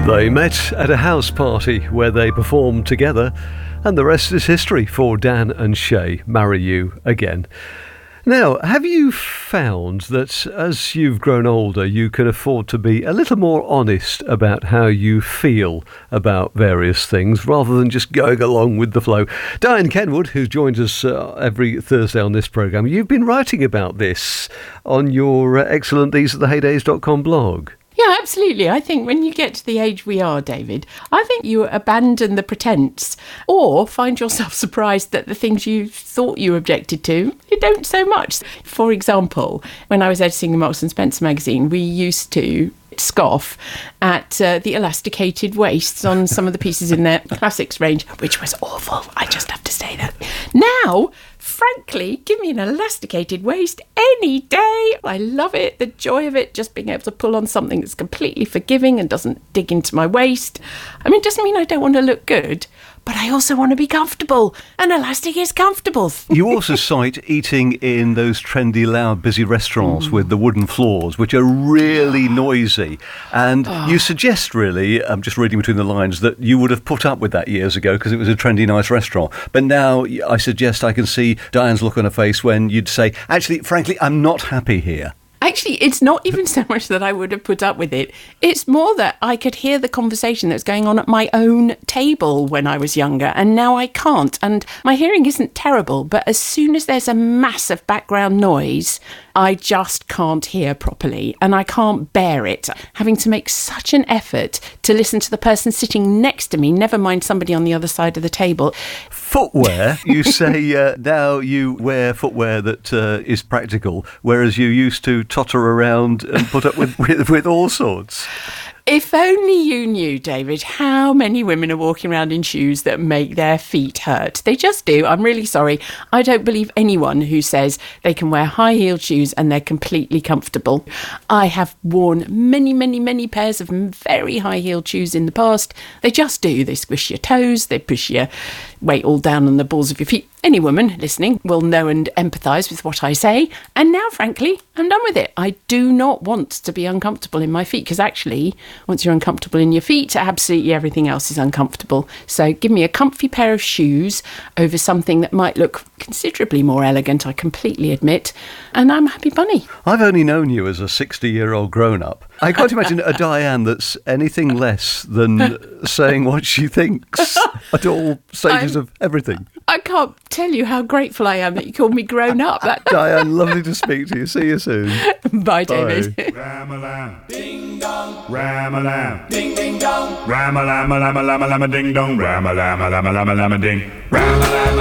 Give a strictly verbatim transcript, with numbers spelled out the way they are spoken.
They met at a house party where they performed together, and the rest is history for Dan and Shay. Marry You Again. Now, have you found that as you've grown older, you can afford to be a little more honest about how you feel about various things rather than just going along with the flow? Diane Kenwood, who joins us uh, every Thursday on this programme, you've been writing about this on your uh, excellent these are the heydays dot com blog. Yeah, absolutely. I think when you get to the age we are, David, I think you abandon the pretense or find yourself surprised that the things you thought you objected to, you don't so much. For example, when I was editing the Marks and Spencer magazine, we used to scoff at uh, the elasticated waists on some of the pieces in their classics range, which was awful. I just have to say that. Now, frankly, give me an elasticated waist any day. I love it. The joy of it, just being able to pull on something that's completely forgiving and doesn't dig into my waist. I mean, it doesn't mean I don't want to look good, but I also want to be comfortable. And elastic is comfortable. You also cite eating in those trendy, loud, busy restaurants mm. with the wooden floors, which are really noisy. And oh. you suggest, really, I'm just reading between the lines, that you would have put up with that years ago because it was a trendy, nice restaurant. But now I suggest I can see Diane's look on her face when you'd say, actually, frankly, I'm not happy here. Actually, it's not even so much that I would have put up with it. It's more that I could hear the conversation that was going on at my own table when I was younger, and now I can't. And my hearing isn't terrible, but as soon as there's a massive background noise, I just can't hear properly, and I can't bear it. Having to make such an effort to listen to the person sitting next to me, never mind somebody on the other side of the table. Footwear, you say uh, now you wear footwear that uh, is practical, whereas you used to totter around and put up with, with, with all sorts. If only you knew, David, how many women are walking around in shoes that make their feet hurt. They just do. I'm really sorry. I don't believe anyone who says they can wear high-heeled shoes and they're completely comfortable. I have worn many, many, many pairs of very high-heeled shoes in the past. They just do. They squish your toes. They push your weight all down on the balls of your feet. Any woman listening will know and empathise with what I say. And now, frankly, I'm done with it. I do not want to be uncomfortable in my feet because actually, once you're uncomfortable in your feet, absolutely everything else is uncomfortable. So give me a comfy pair of shoes over something that might look considerably more elegant, I completely admit, and I'm a happy bunny. I've only known you as a sixty-year-old grown-up. I can't imagine a Diane that's anything less than saying what she thinks at all stages I'm, of everything. I can't tell you how grateful I am that you called me grown up. That... Diane, lovely to speak to you. See you soon. Bye, David. Ram-a-lam, ding dong, ram-a-lam, ding ding dong, ram-a-lam, lam-a-lam, lam-a ding dong, ram-a-lam, lam-a-lam, lam-a ding, ram-a-lam.